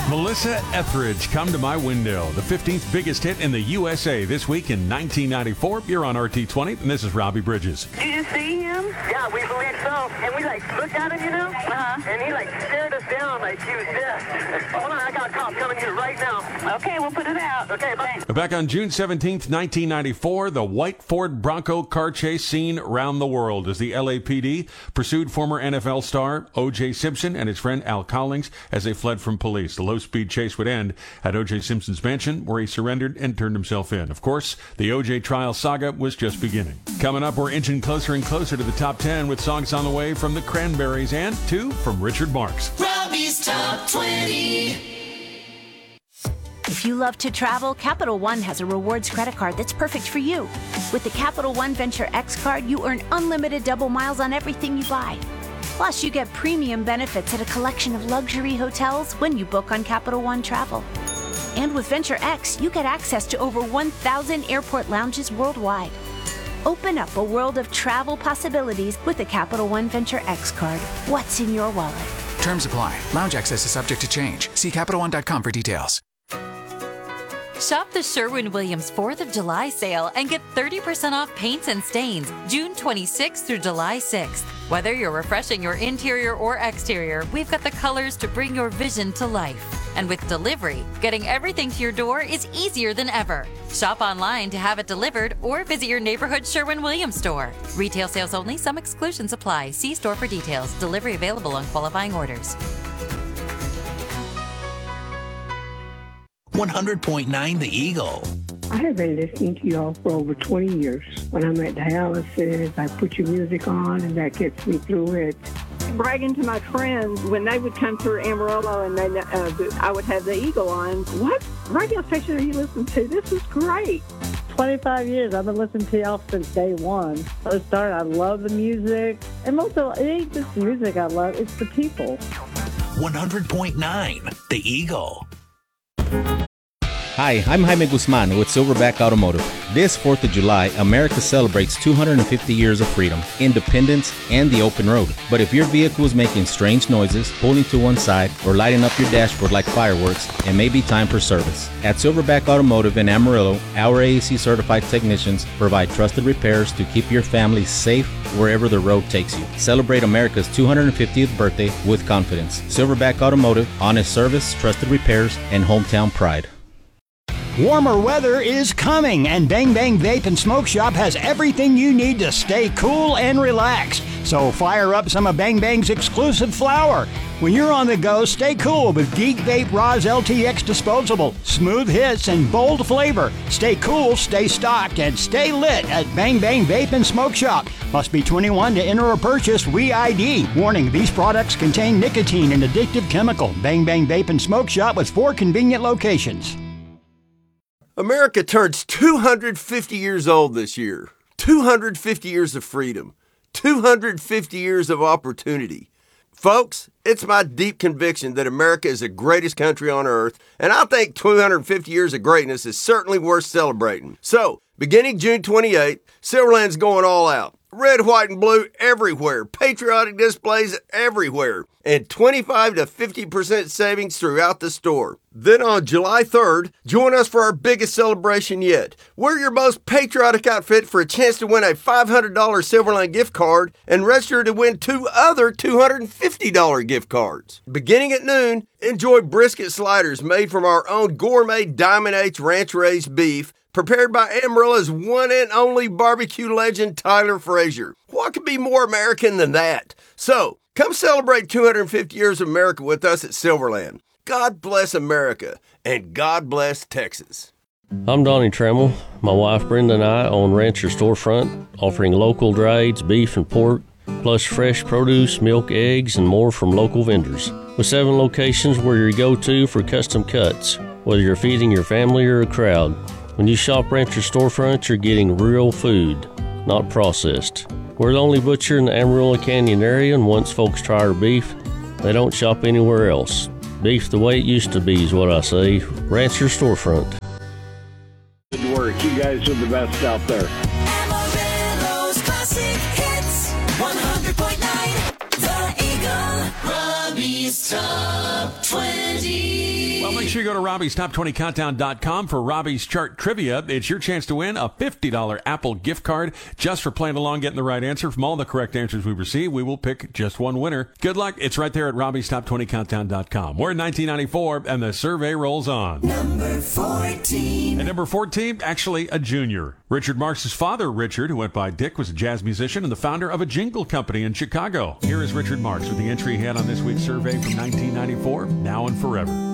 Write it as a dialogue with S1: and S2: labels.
S1: Melissa Etheridge, Come to My Window, the 15th biggest hit in the USA this week in 1994. You're on RT20, and this is Robbie Bridges.
S2: Did you see him?
S3: Yeah, we believe so. And we, looked at him, and he, stared us down like he was dead. Hold on, I got a cop coming here right now.
S2: Okay, we'll put it out.
S3: Okay, thanks.
S1: Back on June 17th, 1994, the white Ford Bronco car chase seen around the world as the LAPD pursued former NFL star O.J. Simpson and his friend Al Cowlings as they fled from police. The low-speed chase would end at O.J. Simpson's mansion, where he surrendered and turned himself in. Of course, the O.J. trial saga was just beginning. Coming up, we're inching closer and closer to the top 10 with songs on the way from the Cranberries and 2 from Richard Marx.
S4: Robbie's Top 20.
S5: If you love to travel, Capital One has a rewards credit card that's perfect for you. With the Capital One Venture X card, you earn unlimited double miles on everything you buy. Plus, you get premium benefits at a collection of luxury hotels when you book on Capital One Travel. And with Venture X, you get access to over 1,000 airport lounges worldwide. Open up a world of travel possibilities with the Capital One Venture X card. What's in your wallet?
S6: Terms apply. Lounge access is subject to change. See CapitalOne.com for details.
S7: Shop the Sherwin-Williams 4th of July sale and get 30% off paints and stains June 26th through July 6th. Whether you're refreshing your interior or exterior, we've got the colors to bring your vision to life. And with delivery, getting everything to your door is easier than ever. Shop online to have it delivered or visit your neighborhood Sherwin-Williams store. Retail sales only. Some exclusions apply. See store for details. Delivery available on qualifying orders.
S4: 100.9 The Eagle.
S8: I have been listening to y'all for over 20 years. When I'm at dialysis, I put your music on, and that gets me through it.
S9: Bragging to my friends when they would come through Amarillo and I would have the Eagle on. What radio station are you listening to? This is great.
S10: 25 years. I've been listening to y'all since day one. I love the music. And most of it ain't just the music I love, it's the people.
S4: 100.9 The Eagle.
S11: Hi, I'm Jaime Guzman with Silverback Automotive. This 4th of July, America celebrates 250 years of freedom, independence, and the open road. But if your vehicle is making strange noises, pulling to one side, or lighting up your dashboard like fireworks, it may be time for service. At Silverback Automotive in Amarillo, our AAC certified technicians provide trusted repairs to keep your family safe wherever the road takes you. Celebrate America's 250th birthday with confidence. Silverback Automotive, honest service, trusted repairs, and hometown pride.
S12: Warmer weather is coming, and Bang Bang Vape and Smoke Shop has everything you need to stay cool and relaxed. So fire up some of Bang Bang's exclusive flower. When you're on the go, stay cool with Geek Vape Roz LTX Disposable. Smooth hits and bold flavor. Stay cool, stay stocked, and stay lit at Bang Bang Vape and Smoke Shop. Must be 21 to enter or purchase. WeID. Warning, these products contain nicotine and addictive chemical. Bang Bang Vape and Smoke Shop with 4 convenient locations.
S13: America turns 250 years old this year. 250 years of freedom. 250 years of opportunity. Folks, it's my deep conviction that America is the greatest country on earth, and I think 250 years of greatness is certainly worth celebrating. So, beginning June 28th, Silverland's going all out. Red, white, and blue everywhere. Patriotic displays everywhere. And 25 to 50% savings throughout the store. Then on July 3rd, join us for our biggest celebration yet. Wear your most patriotic outfit for a chance to win a $500 Silverland gift card and register to win 2 other $250 gift cards. Beginning at noon, enjoy brisket sliders made from our own gourmet Diamond H ranch-raised beef, prepared by Amarillo's one and only barbecue legend, Tyler Frazier. What could be more American than that? So, come celebrate 250 years of America with us at Silverland. God bless America, and God bless Texas.
S14: I'm Donnie Tremmel. My wife Brenda and I own Rancher Storefront, offering local drieds, beef and pork, plus fresh produce, milk, eggs, and more from local vendors. With 7 locations, we're your go-to for custom cuts, whether you're feeding your family or a crowd. When you shop Rancher Storefront, you're getting real food, not processed. We're the only butcher in the Amarillo Canyon area, and once folks try our beef, they don't shop anywhere else. Beef the way it used to be is what I say. Rancher Storefront.
S15: Good work. You guys are the best out there.
S4: Amarillo's classic hits. 100.9 The Eagle. Robbie's Top 20.
S1: Well, make sure you go to Robbie'sTop20Countdown.com for Robbie's Chart Trivia. It's your chance to win a $50 Apple gift card just for playing along, getting the right answer. From all the correct answers we receive, we will pick just one winner. Good luck. It's right there at Robbie'sTop20Countdown.com. We're in 1994, and the survey rolls on.
S4: Number 14.
S1: At number 14, actually a junior. Richard Marx's father, Richard, who went by Dick, was a jazz musician and the founder of a jingle company in Chicago. Here is Richard Marx with the entry he had on this week's survey from 1994, Now and Forever.